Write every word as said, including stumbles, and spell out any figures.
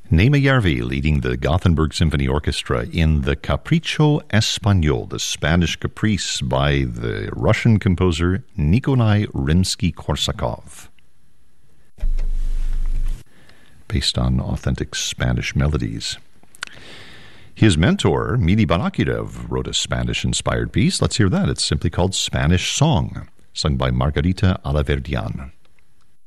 Neema Järvi leading the Gothenburg Symphony Orchestra in the Capricho Español, the Spanish Caprice by the Russian composer Nikolai Rimsky-Korsakov. Based on authentic Spanish melodies. His mentor, Mili Barakirev, wrote a Spanish-inspired piece. Let's hear that. It's simply called Spanish Song, sung by Margarita Alaverdian.